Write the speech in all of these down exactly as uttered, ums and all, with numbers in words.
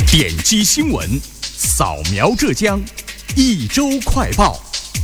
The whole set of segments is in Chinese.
点击新闻，扫描浙江，一周快报。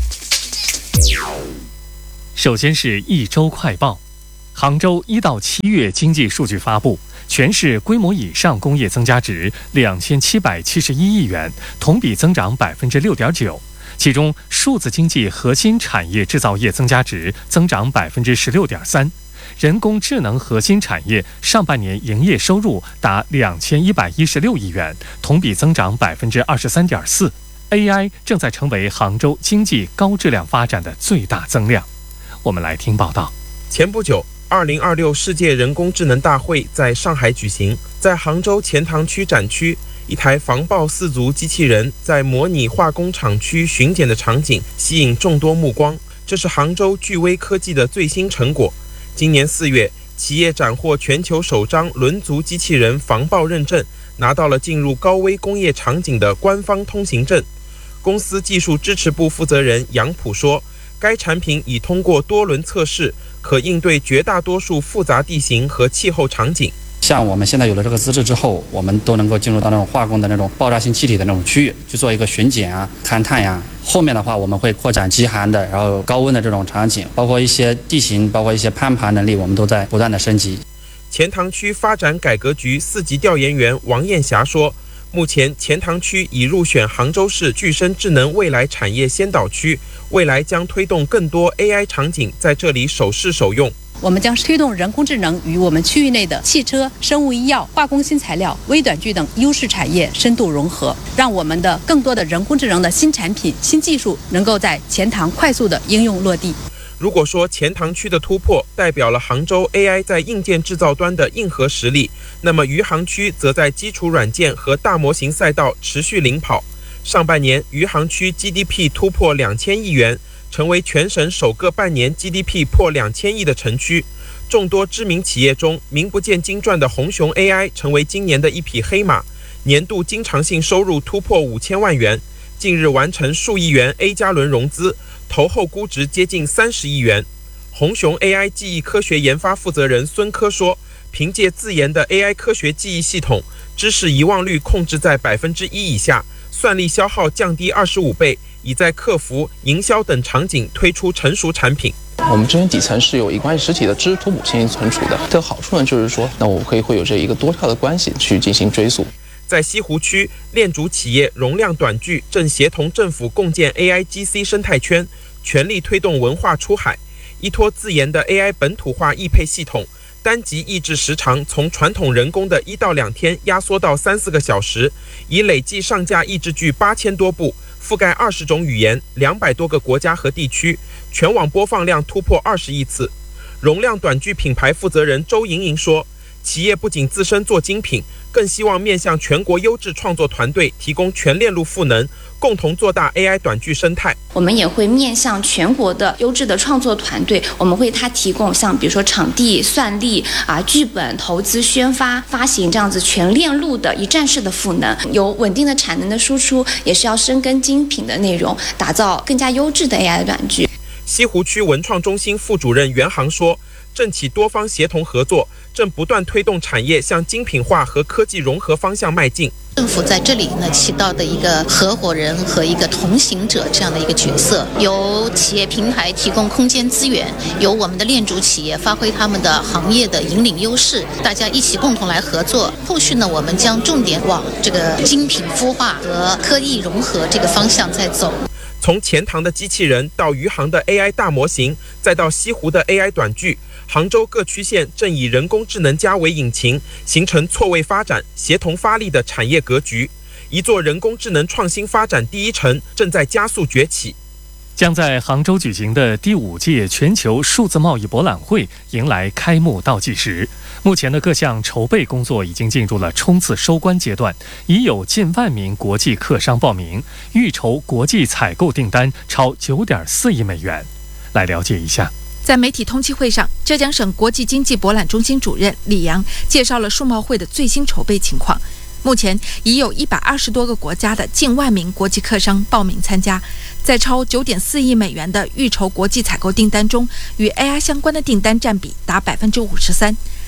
首先是一周快报。杭州一到七月经济数据发布，全市规模以上工业增加值两千七百七十一亿元，同比增长百分之六点九。其中，数字经济核心产业制造业增加值增长百分之十六点三。人工智能核心产业上半年营业收入达两千一百一十六亿元，同比增长百分之二十三点四。A I 正在成为杭州经济高质量发展的最大增量。我们来听报道。 前不久，二零二六世界人工智能大会在上海举行，在杭州钱塘区展区，一台防爆四足机器人在模拟化工厂区巡检的场景吸引众多目光。这是杭州巨微科技的最新成果。今年四月，企业斩获全球首张轮足机器人防爆认证，拿到了进入高危工业场景的官方通行证。公司技术支持部负责人杨普说，该产品已通过多轮测试，可应对绝大多数复杂地形和气候场景。 像我们现在有了这个资质之后，我们都能够进入到那种化工的那种爆炸性气体的那种区域去做一个巡检啊、勘探呀。后面的话，我们会扩展极寒的，然后高温的这种场景，包括一些地形，包括一些攀爬能力，我们都在不断的升级。 钱塘区发展改革局四级调研员王艳霞说，目前钱塘区已入选杭州市具身智能未来产业先导区，未来将推动更多 A I 场景在这里首试首用。 我们将推动人工智能与我们区域内的汽车、生物医药、化工新材料、微短剧等优势产业深度融合，让我们的更多的人工智能的新产品、新技术能够在钱塘快速的应用落地。 如果说钱塘区的突破代表了杭州 A I 在硬件制造端的硬核实力，那么余杭区则在基础软件和大模型赛道持续领跑。上半年，余杭区 G D P 突破两千亿元，成为全省首个半年 G D P 破两千亿的城区。众多知名企业中，名不见经传的鸿熊 A I 成为今年的一匹黑马，年度经常性收入突破五千万元，近日完成数亿元 A 加轮融资，投后估值接近三十亿元。鸿熊 A I 记忆科学研发负责人孙科说，凭借自研的 A I 科学记忆系统，知识遗忘率控制在百分之一以下，算力消耗降低二十五倍，已在客服、营销等场景推出成熟产品。 我们这边底层是有一关系实体的知识图谱进行存储的，这个好处呢就是说，那我可以会有这一个多跳的关系去进行追溯。 在西湖区，链主企业容量短剧正协同政府共建 A I G C 生态圈，全力推动文化出海。依托自研的 A I 本土化译配系统，单集译制时长从传统人工的一到两天压缩到三四个小时，已累计上架译制剧八千多部，覆盖二十种语言、两百多个国家和地区，全网播放量突破二十亿次。容量短剧品牌负责人周莹莹说，企业不仅自身做精品，更希望面向全国优质创作团队提供全链路赋能，共同做大 A I 短剧生态。 我们也会面向全国的优质的创作团队，我们为他提供像比如说场地、算力啊、剧本、投资、宣发、发行这样子全链路的一站式的赋能，有稳定的产能的输出，也是要深耕精品的内容，打造更加优质的 A I 短剧。 西湖区文创中心副主任袁航说，政企多方协同合作，正不断推动产业向精品化和科技融合方向迈进。 政府在这里呢起到的一个合伙人和一个同行者这样的一个角色，由企业平台提供空间资源，由我们的链主企业发挥他们的行业的引领优势，大家一起共同来合作。后续呢，我们将重点往这个精品孵化和科技融合这个方向在走。 从钱塘的机器人到余杭的 A I 大模型，再到西湖的 A I 短剧，杭州各区县正以人工智能加为引擎，形成错位发展、协同发力的产业格局。一座人工智能创新发展第一城正在加速崛起。 将在杭州举行的第五届全球数字贸易博览会迎来开幕倒计时。目前的各项筹备工作已经进入了冲刺收官阶段，已有近万名国际客商报名，预筹国际采购订单超九点四亿美元。来了解一下。 在媒体通气会上，浙江省国际经济博览中心主任李阳介绍了数贸会的最新筹备情况。目前已有一百二十多个国家的近万名国际客商报名参加，在超九点四亿美元的预筹国际采购订单中，与 A I 相关的订单占比达百分之五十三。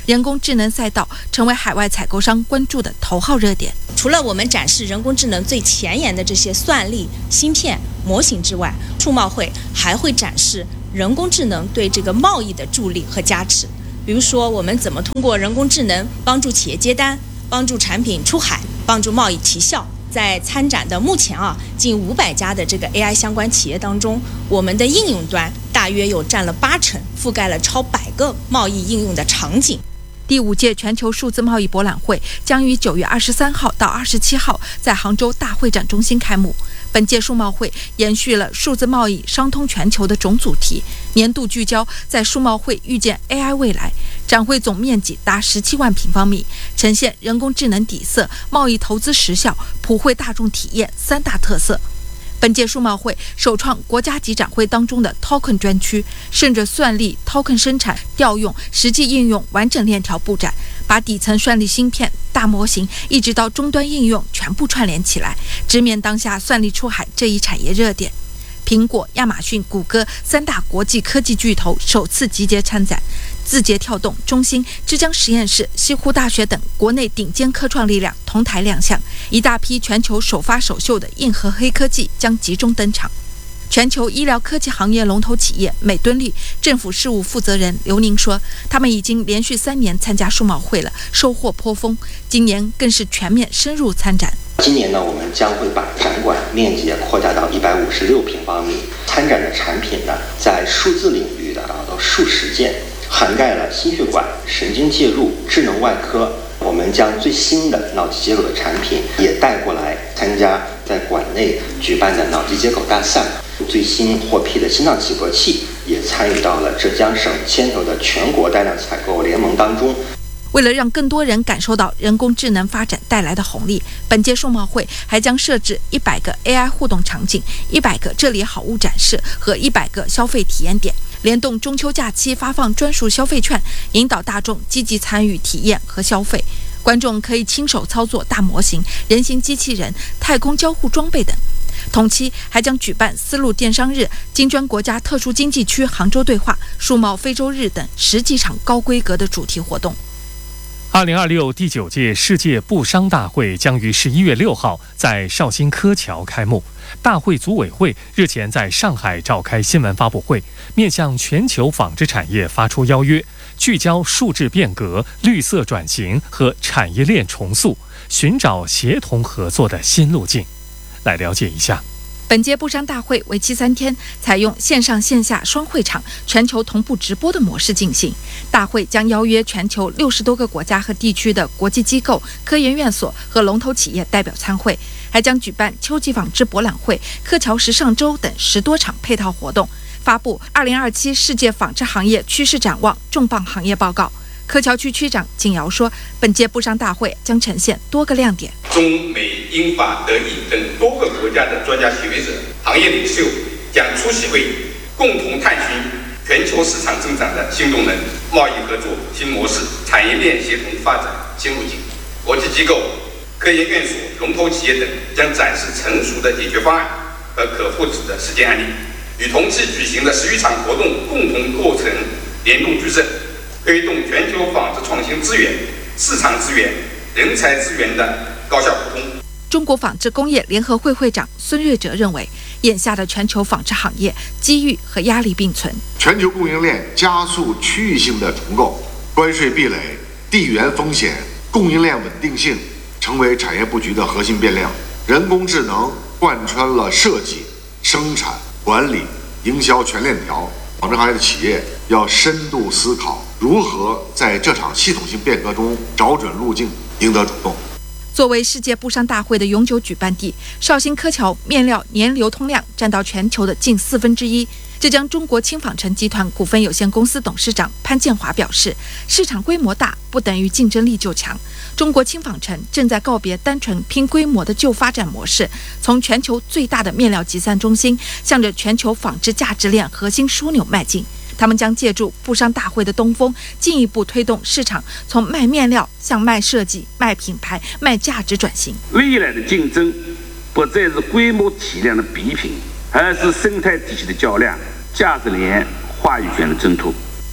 人工智能赛道成为海外采购商关注的头号热点。 除了我们展示人工智能最前沿的这些算力、芯片、模型之外，数贸会还会展示人工智能对这个贸易的助力和加持。比如说，我们怎么通过人工智能帮助企业接单，帮助产品出海，帮助贸易提效。在参展的目前啊，近五百家的这个 A I 相关企业当中，我们的应用端大约有占了八成，覆盖了超百个贸易应用的场景。 第五届全球数字贸易博览会将于九月二十三号到二十七号在杭州大会展中心开幕。本届数贸会延续了数字贸易商通全球的总主题，年度聚焦在数贸会预见 A I 未来。展会总面积达十七万平方米，呈现人工智能底色、贸易投资实效、普惠大众体验三大特色。本届数贸会首创国家级展会当中的 Token 专区，顺着算力 Token 生产、调用、实际应用完整链条布展，把底层算力芯片、大模型一直到终端应用全部串联起来，直面当下算力出海这一产业热点。苹果、亚马逊、谷歌三大国际科技巨头首次集结参展，字节跳动、中兴、浙江实验室、西湖大学等国内顶尖科创力量同台亮相，一大批全球首发首秀的硬核黑科技将集中登场。全球医疗科技行业龙头企业美敦力政府事务负责人刘宁说，他们已经连续三年参加数贸会了，收获颇丰，今年更是全面深入参展。 今年呢，我们将会把展馆面积扩大到一百五十六平方米，参展的产品呢，在数字领域的达到数十件，涵盖了心血管、神经介入、智能外科。我们将最新的脑机接口的产品也带过来参加在馆内举办的脑机接口大赛。最新获批的心脏起搏器也参与到了浙江省牵头的全国带量采购联盟当中。 为了让更多人感受到人工智能发展带来的红利，本届数贸会还将设置一百个 A I 互动场景、一百个这里好物展示和一百个消费体验点，联动中秋假期发放专属消费券，引导大众积极参与体验和消费。观众可以亲手操作大模型、人形机器人、太空交互装备等。同期还将举办丝路电商日、金砖国家特殊经济区杭州对话、数贸非洲日等十几场高规格的主题活动。 二零二六第九届世界布商大会将于十一月六号在绍兴柯桥开幕。大会组委会日前在上海召开新闻发布会，面向全球纺织产业发出邀约，聚焦数字变革、绿色转型和产业链重塑，寻找协同合作的新路径。来了解一下。 本届布商大会为期三天，采用线上线下双会场、全球同步直播的模式进行。大会将邀约全球六十多个国家和地区的国际机构、科研院所和龙头企业代表参会，还将举办秋季纺织博览会、柯桥时尚周等十多场配套活动，发布二零二七世界纺织行业趋势展望重磅行业报告。柯桥区区长景尧说，本届布商大会将呈现多个亮点。 中美英法德意等多个国家的专家学者、行业领袖将出席会议，共同探寻全球市场增长的新动能、贸易合作新模式、产业链协同发展新路径。国际机构、科研院所、龙头企业等将展示成熟的解决方案和可复制的实践案例，与同期举行的十余场活动共同构成联动矩阵，推动全球纺织创新资源、市场资源、人才资源的高效互通。 中国纺织工业联合会会长孙瑞哲认为，眼下的全球纺织行业机遇和压力并存， 全球供应链加速区域性的重构，关税壁垒、地缘风险、供应链稳定性成为产业布局的核心变量。人工智能贯穿了设计、生产、管理、营销全链条。纺织行业的企业要深度思考如何在这场系统性变革中找准路径，赢得主动。 作为世界布商大会的永久举办地，绍兴柯桥面料年流通量占到全球的近四分之一。浙江中国轻纺城集团股份有限公司董事长潘建华表示，市场规模大不等于竞争力就强。中国轻纺城正在告别单纯拼规模的旧发展模式，从全球最大的面料集散中心向着全球纺织价值链核心枢纽迈进。他们将借助布商大会的东风，进一步推动市场从卖面料向卖设计、卖品牌、卖价值转型。 未来的竞争不再是规模体量的比拼，而是生态体系的较量、价值链话语权的争夺。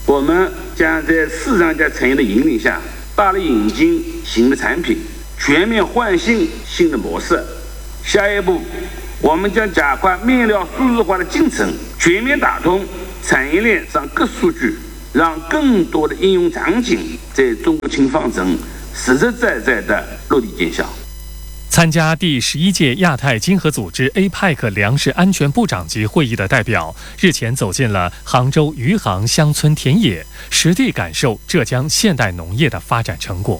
我们将在市场加产业的引领下，大力引进新的产品，全面换新新的模式。下一步，我们将加快面料数字化的进程，全面打通产业链上各数据，让更多的应用场景在中国青方针实实在在的落地见效。 参加第十一届亚太经合组织 A P E C 粮食安全部长级会议的代表，日前走进了杭州余杭乡村田野，实地感受浙江现代农业的发展成果。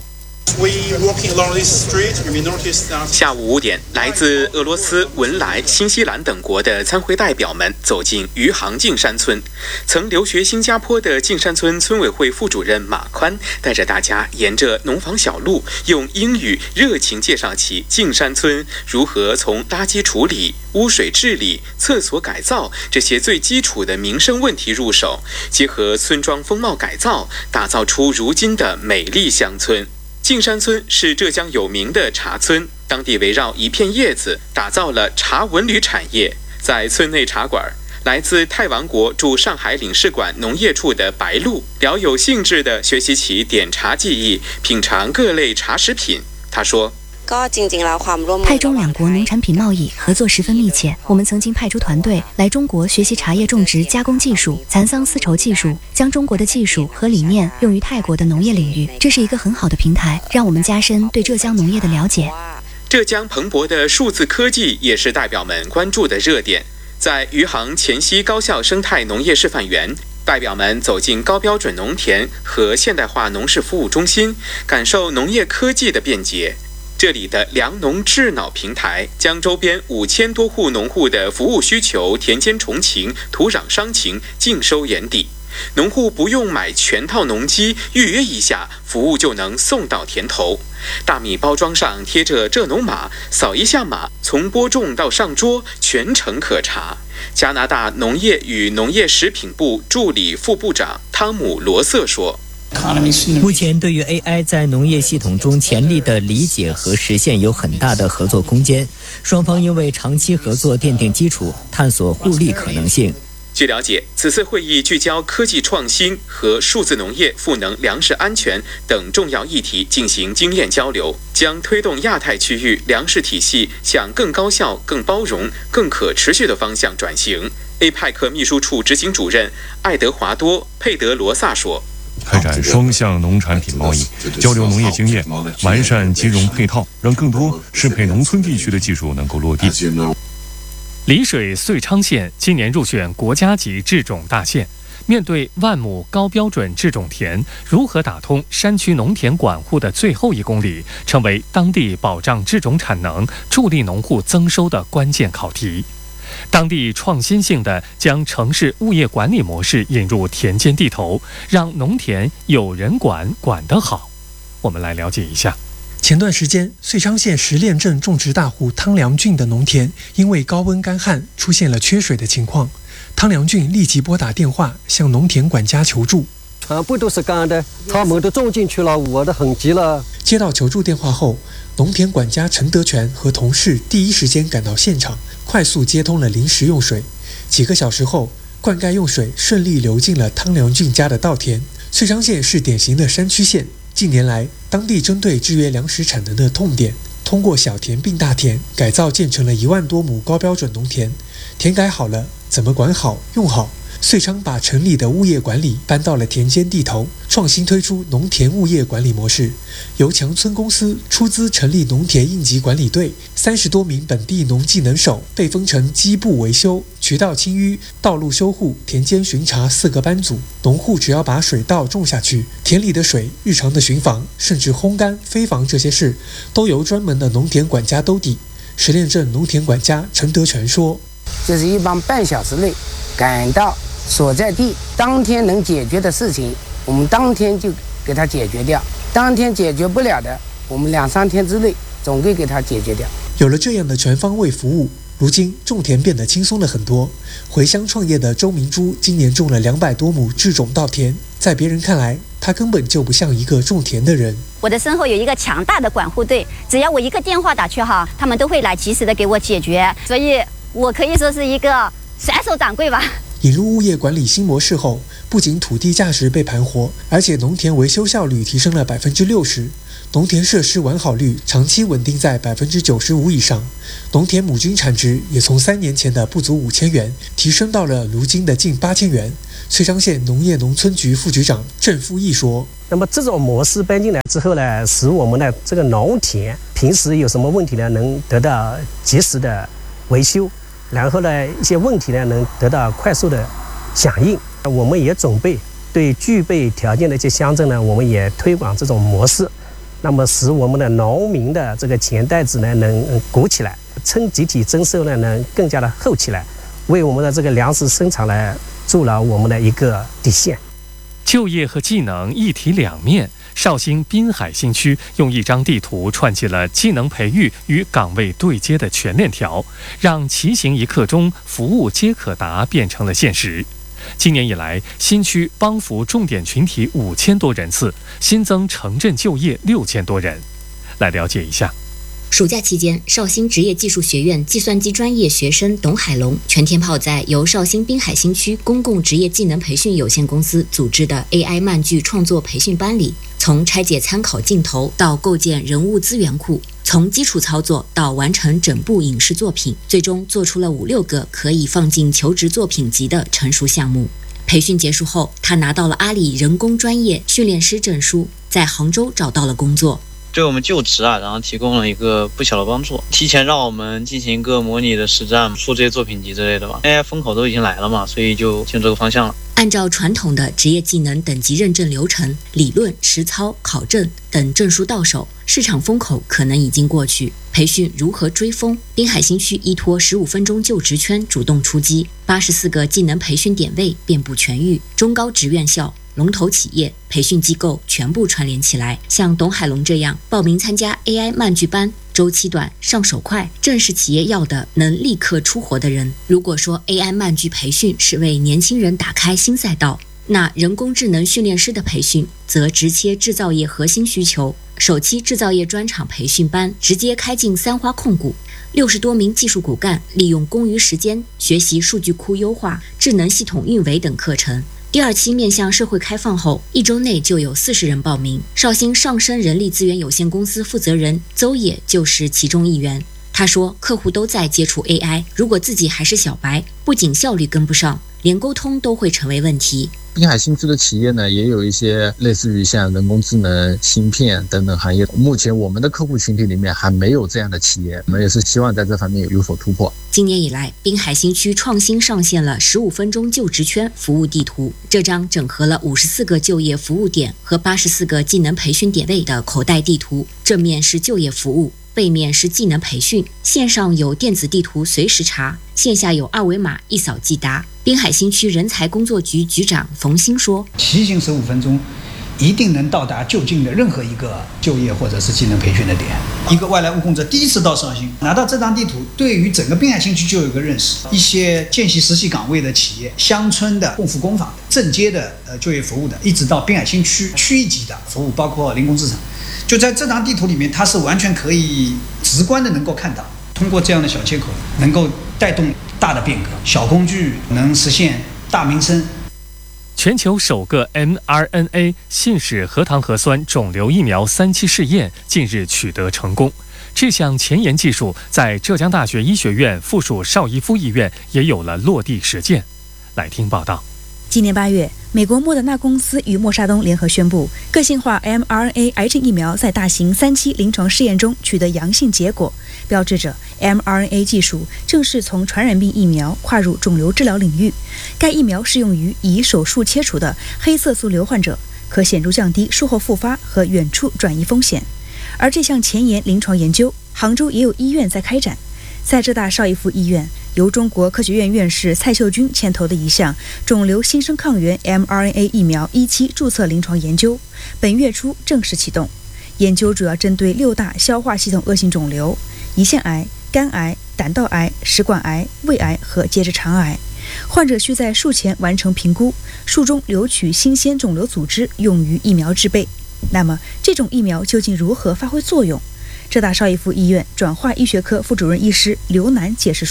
下午五点，来自俄罗斯、文莱、新西兰等国的参会代表们走进余杭径山村。曾留学新加坡的径山村村委会副主任马宽带着大家沿着农房小路，用英语热情介绍起径山村如何从垃圾处理、污水治理、厕所改造这些最基础的民生问题入手，结合村庄风貌改造，打造出如今的美丽乡村。径山村是浙江有名的茶村，当地围绕一片叶子打造了茶文旅产业。在村内茶馆，来自泰王国驻上海领事馆农业处的白露聊有兴致地学习起点茶技艺，品尝各类茶食品。他说， 泰中两国农产品贸易合作十分密切，我们曾经派出团队来中国学习茶叶种植加工技术、蚕桑丝绸技术，将中国的技术和理念用于泰国的农业领域。这是一个很好的平台，让我们加深对浙江农业的了解。 浙江蓬勃的数字科技也是代表们关注的热点。在余杭黔西高校生态农业示范园，代表们走进高标准农田和现代化农事服务中心，感受农业科技的便捷。这里的粮农智脑平台将周边五千多户农户的服务需求、田间虫情、土壤伤情尽收眼底。农户不用买全套农机，预约一下，服务就能送到田头。大米包装上贴着浙农码，扫一下码，从播种到上桌，全程可查。加拿大农业与农业食品部助理副部长汤姆·罗瑟说， 目前对于 A I 在农业系统中潜力的理解和实现有很大的合作空间，双方应为长期合作奠定基础，探索互利可能性。 据了解，此次会议聚焦科技创新和数字农业、赋能粮食安全等重要议题进行经验交流，将推动亚太区域粮食体系向更高效、更包容、更可持续的方向转型。A P E C 秘书处执行主任爱德华多·佩德罗萨说， 开展双向农产品贸易，交流农业经验，完善金融配套，让更多适配农村地区的技术能够落地。 丽水遂昌县今年入选国家级制种大县。面对万亩高标准制种田，如何打通山区农田管护的最后一公里，成为当地保障制种产能、助力农户增收的关键考题。当地创新性地将城市物业管理模式引入田间地头，让农田有人管，管得好。我们来了解一下。 前段时间，遂昌县石炼镇种植大户汤良俊的农田因为高温干旱出现了缺水的情况，汤良俊立即拨打电话向农田管家求助。 全部都是干的，他们都种进去了，我的很急了。 接到求助电话后，农田管家陈德全和同事第一时间赶到现场，快速接通了临时用水。几个小时后，灌溉用水顺利流进了汤良俊家的稻田。遂昌县是典型的山区县，近年来当地针对制约粮食产能的痛点，通过小田并大田改造建成了一万多亩高标准农田。田改好了，怎么管好用好？遂昌把城里的物业管理搬到了田间地头，创新推出农田物业管理模式，由强村公司出资成立农田应急管理队，三十多名本地农技能手被分成基部维修、渠道清淤、道路修护、田间巡查四个班组。农户只要把水稻种下去，田里的水、日常的巡防，甚至烘干、飞防这些事，都由专门的农田管家兜底。石炼镇农田管家陈德全说：“ 这是一般半小时内赶到所在地，当天能解决的事情，我们当天就给他解决掉；当天解决不了的，我们两三天之内总会给他解决掉。” 有了这样的全方位服务，如今种田变得轻松了很多。回乡创业的周明珠今年种了两百多亩制种稻田，在别人看来，他根本就不像一个种田的人。 我的身后有一个强大的管护队，只要我一个电话打去哈，他们都会来及时的给我解决，所以我可以说是一个甩手掌柜吧。 引入物业管理新模式后，不仅土地价值被盘活，而且农田维修效率提升了百分之六十，农田设施完好率长期稳定在百分之九十五以上，农田亩均产值也从三年前的不足五千元提升到了如今的近八千元。遂昌县农业农村局副局长郑富义说：“ 那么这种模式搬进来之后呢，使我们的这个农田平时有什么问题呢，能得到及时的维修。”然后呢，一些问题呢能得到快速的响应。我们也准备对具备条件的一些乡镇呢，我们也推广这种模式，那么使我们的农民的这个钱袋子呢能鼓起来，村集体增收呢能更加的厚起来，为我们的这个粮食生产呢筑牢我们的一个底线。 就业和技能一体两面，绍兴滨海新区用一张地图串起了技能培育与岗位对接的全链条，让骑行一刻钟，服务皆可达变成了现实。今年以来，新区帮扶重点群体五千多人次，新增城镇就业六千多人。来了解一下。 暑假期间，绍兴职业技术学院计算机专业学生董海龙全天泡在由绍兴滨海新区公共职业技能培训有限公司组织的 A I 漫剧创作培训班里，从拆解参考镜头到构建人物资源库，从基础操作到完成整部影视作品，最终做出了五六个可以放进求职作品集的成熟项目。培训结束后，他拿到了阿里人工专业训练师证书，在杭州找到了工作。 对我们就职啊，然后提供了一个不小的帮助，提前让我们进行一个模拟的实战，出这些作品集之类的吧。A I 风口都已经来了嘛，所以就进这个方向了。 按照传统的职业技能等级认证流程，理论、实操、考证等证书到手，市场风口可能已经过去。培训如何追风？滨海新区依托十五分钟就职圈主动出击，八十四个技能培训点位遍布全域，中高职院校、龙头企业、培训机构全部串联起来。像董海龙这样报名参加 A I 漫剧班，周期短、上手快，正是企业要的能立刻出活的人。如果说 A I 漫剧培训是为年轻人打开新赛道，那人工智能训练师的培训则直切制造业核心需求。首期制造业专场培训班直接开进三花控股，六十多名技术骨干利用公余时间学习数据库优化、智能系统运维等课程。第二期面向社会开放后，一周内就有四十人报名。绍兴上升人力资源有限公司负责人邹野就是其中一员。他说，客户都在接触 A I， 如果自己还是小白，不仅效率跟不上，连沟通都会成为问题。 滨海新区的企业呢，也有一些类似于像人工智能、芯片等等行业。目前我们的客户群体里面还没有这样的企业，我们也是希望在这方面有所突破。 今年以来，滨海新区创新上线了十五分钟就职圈服务地图，这张整合了五十四个就业服务点和八十四个技能培训点位的口袋地图，正面是就业服务，背面是技能培训，线上有电子地图随时查，线下有二维码一扫即达。滨海新区人才工作局局长冯鑫说， 骑行十五分钟一定能到达就近的任何一个就业或者是技能培训的点。一个外来务工者第一次到绍兴，拿到这张地图，对于整个滨海新区就有一个认识，一些见习实习岗位的企业、乡村的共扶工坊、正街的呃就业服务的，一直到滨海新区区域级的服务，包括人工智能，就在这张地图里面，它是完全可以直观的能够看到，通过这样的小切口，能够带动大的变革，小工具能实现大民生。 全球首个 mRNA 信使核糖核酸肿瘤疫苗三期试验近日取得成功。这项前沿技术在浙江大学医学院附属邵逸夫医院也有了落地实践。来听报道。 今年八月，美国莫德纳公司与默沙东联合宣布，个性化 mRNA 癌症疫苗在大型三期临床试验中取得阳性结果，标志着 mRNA 技术正式从传染病疫苗跨入肿瘤治疗领域。该疫苗适用于已手术切除的黑色素瘤患者，可显著降低术后复发和远处转移风险。而这项前沿临床研究，杭州也有医院在开展。在浙大邵逸夫医院，由中国科学院院士蔡秀君牵头的一项肿瘤新生抗原 mRNA 疫苗一期注册临床研究，本月初正式启动。研究主要针对六大消化系统恶性肿瘤：胰腺癌、肝癌、胆道癌、食管癌、胃癌和结直肠癌。患者需在术前完成评估，术中留取新鲜肿瘤组织用于疫苗制备。那么，这种疫苗究竟如何发挥作用？浙大邵逸夫医院转化医学科副主任医师刘楠解释说，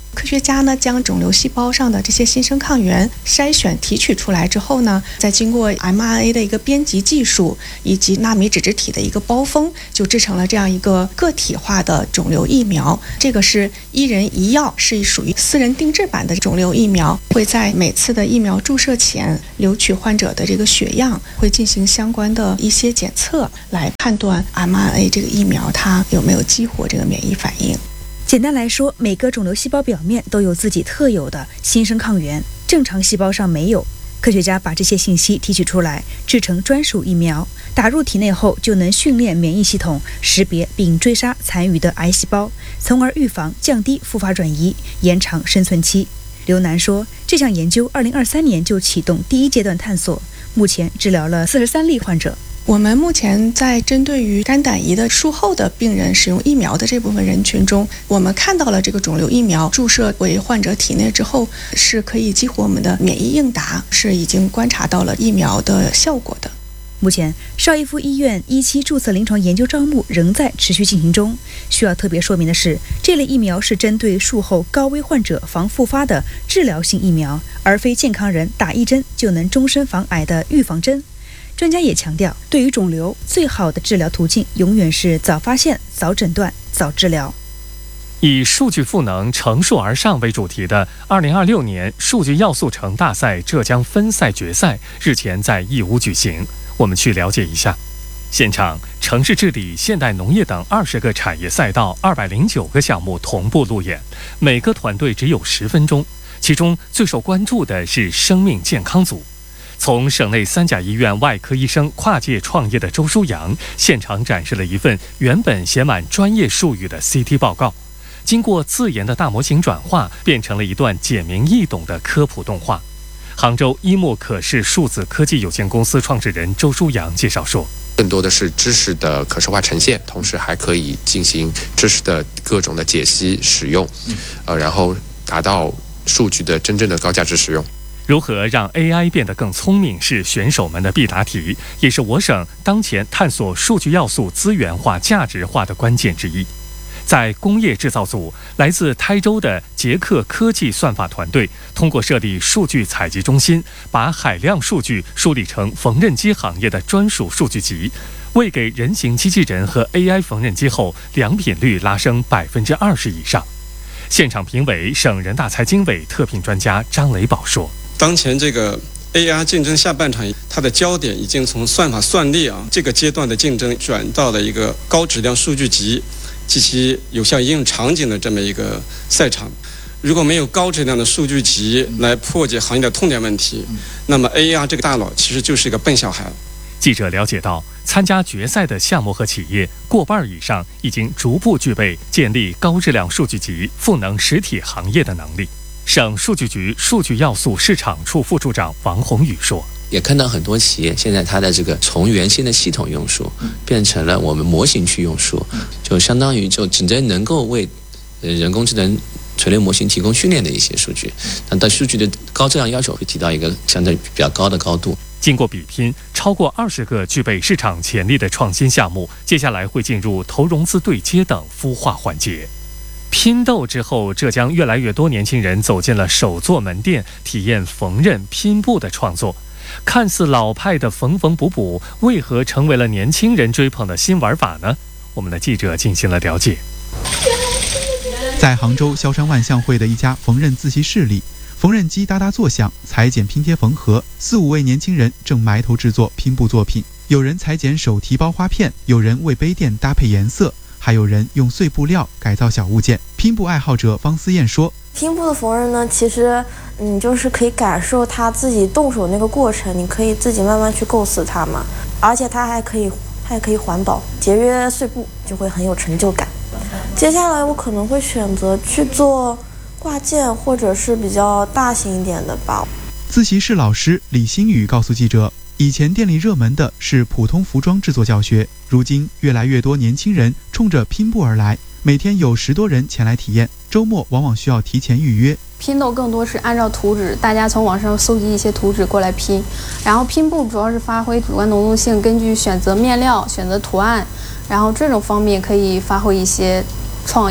科学家呢将肿瘤细胞上的这些新生抗原筛选提取出来之后呢，再经过 M R N A 的一个编辑技术以及纳米脂质体的一个包封，就制成了这样一个个体化的肿瘤疫苗。这个是一人一药，是属于私人定制版的肿瘤疫苗，会在每次的疫苗注射前留取患者的这个血样，会进行相关的一些检测，来判断 M R N A 这个疫苗它有没有激活这个免疫反应。 简单来说，每个肿瘤细胞表面都有自己特有的新生抗原，正常细胞上没有。科学家把这些信息提取出来，制成专属疫苗，打入体内后就能训练免疫系统识别并追杀残余的癌细胞，从而预防、降低复发转移，延长生存期。刘楠说，这项研究二零二三年就启动第一阶段探索，目前治疗了四十三例患者。 我们目前在针对于肝胆胰的术后的病人使用疫苗的这部分人群中，我们看到了这个肿瘤疫苗注射为患者体内之后，是可以激活我们的免疫应答，是已经观察到了疫苗的效果的。 目前，邵逸夫医院一期注册临床研究招募仍在持续进行中。需要特别说明的是，这类疫苗是针对术后高危患者防复发的治疗性疫苗，而非健康人打一针就能终身防癌的预防针。专家也强调，对于肿瘤，最好的治疗途径永远是早发现、早诊断、早治疗。 以数据赋能、乘数而上为主题的二零二六年数据要素城大赛浙江分赛决赛日前在义乌举行，我们去了解一下。现场，城市治理、现代农业等二十个产业赛道、二百零九个项目同步路演，每个团队只有十分钟。其中最受关注的是生命健康组。从省内三甲医院外科医生跨界创业的周书阳，现场展示了一份原本写满专业术语的 C T 报告，经过自研的大模型转化，变成了一段简明易懂的科普动画。杭州一莫可视数字科技有限公司创始人周书阳介绍说， 更多的是知识的可视化呈现，同时还可以进行知识的各种的解析使用，呃，然后达到数据的真正的高价值使用。 如何让 A I 变得更聪明是选手们的必答题，也是我省当前探索数据要素资源化、价值化的关键之一。在工业制造组，来自台州的捷克科技算法团队通过设立数据采集中心，把海量数据梳理成缝纫机行业的专属数据集，为给人形机器人和 A I 缝纫机后良品率拉升百分之二十以上。现场评委、省人大财经委特聘专家张雷宝说， 当前这个 A I 竞争下半场，它的焦点已经从算法算力啊这个阶段的竞争转到了一个高质量数据集及其有效应用场景的这么一个赛场。如果没有高质量的数据集来破解行业的痛点问题，那么 A I 这个大佬其实就是一个笨小孩。 记者了解到，参加决赛的项目和企业过半以上已经逐步具备建立高质量数据集、赋能实体行业的能力。省数据局数据要素市场处副处长王宏宇说， 也看到很多企业现在它的这个从原先的系统用数变成了我们模型去用数，就相当于就只能够为人工智能垂类模型提供训练的一些数据，那对数据的高质量要求会提到一个相对比较高的高度。 经过比拼，超过二十个具备市场潜力的创新项目，接下来会进入投融资对接等孵化环节。拼斗之后，浙江越来越多年轻人走进了手作门店，体验缝纫拼布的创作。看似老派的缝缝补补，为何成为了年轻人追捧的新玩法呢？我们的记者进行了了解。 在杭州萧山万象汇的一家缝纫自习室里，缝纫机哒哒作响，裁剪拼贴缝合，四五位年轻人正埋头制作拼布作品。有人裁剪手提包花片，有人为杯垫搭配颜色，还有人用碎布料改造小物件。拼布爱好者方思燕说， 拼布的缝纫呢，其实你就是可以感受他自己动手那个过程，你可以自己慢慢去构思它嘛，而且它还可以它还可以环保，节约碎布，就会很有成就感。接下来我可能会选择去做挂件，或者是比较大型一点的吧。 自习室老师李新宇告诉记者，以前店里热门的是普通服装制作教学，如今越来越多年轻人冲着拼布而来，每天有十多人前来体验，周末往往需要提前预约。 拼斗更多是按照图纸，大家从网上搜集一些图纸过来拼，然后拼布主要是发挥主观能动性，根据选择面料、选择图案，然后这种方面可以发挥一些创意，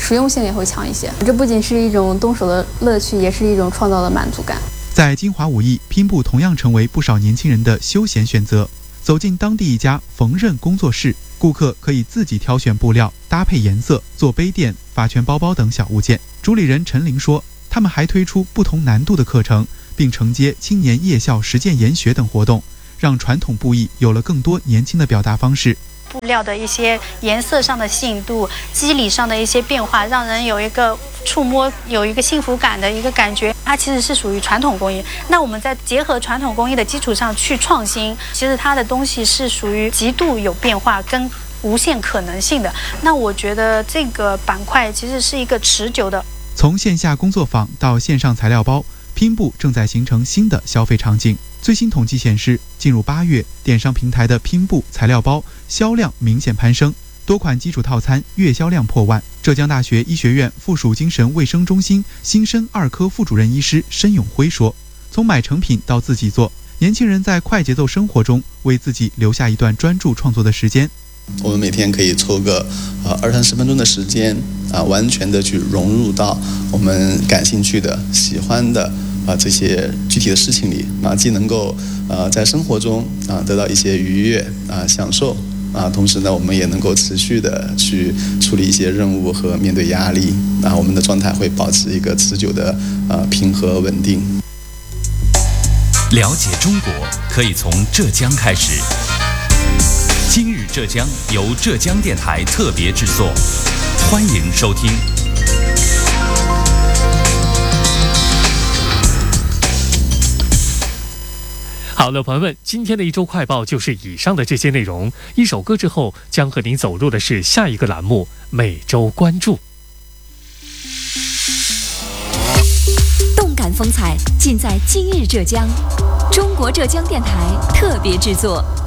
实用性也会强一些。这不仅是一种动手的乐趣，也是一种创造的满足感。 在金华武艺，拼布同样成为不少年轻人的休闲选择。走进当地一家缝纫工作室，顾客可以自己挑选布料、搭配颜色、做杯垫、发圈包包等小物件。主理人陈玲说，他们还推出不同难度的课程，并承接青年夜校实践研学等活动，让传统布艺有了更多年轻的表达方式。 布料的一些颜色上的吸引度，肌理上的一些变化，让人有一个触摸有一个幸福感的一个感觉。它其实是属于传统工艺，那我们在结合传统工艺的基础上去创新，其实它的东西是属于极度有变化跟无限可能性的。那我觉得这个板块其实是一个持久的。 从线下工作坊到线上材料包，拼布正在形成新的消费场景。最新统计显示，进入八月，电商平台的拼布材料包销量明显攀升，多款基础套餐月销量破万。浙江大学医学院附属精神卫生中心新生二科副主任医师申永辉说，从买成品到自己做，年轻人在快节奏生活中为自己留下一段专注创作的时间。 我们每天可以抽个呃二三十分钟的时间啊、呃，完全的去融入到我们感兴趣的、喜欢的啊、呃、这些具体的事情里啊，既能够呃在生活中啊、呃、得到一些愉悦啊、呃、享受啊，同时呢，我们也能够持续的去处理一些任务和面对压力啊，我们的状态会保持一个持久的呃平和稳定。 了解中国可以从浙江开始。今日浙江由浙江电台特别制作，欢迎收听。 好了，朋友们，今天的一周快报就是以上的这些内容。一首歌之后，将和您走入的是下一个栏目——每周关注。 动感风采尽在今日浙江，中国浙江电台特别制作。